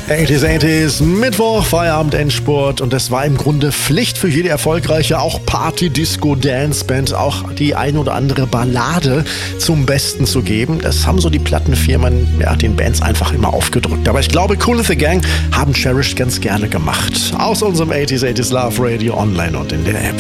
80s, Mittwoch, Feierabend, Endspurt und es war im Grunde Pflicht für jede erfolgreiche, auch Party-Disco-Dance-Band, auch die ein oder andere Ballade zum Besten zu geben. Das haben so die Plattenfirmen den Bands einfach immer aufgedrückt. Aber ich glaube, Kool and the Gang haben Cherished ganz gerne gemacht. Aus unserem 80s Love Radio online und in der App.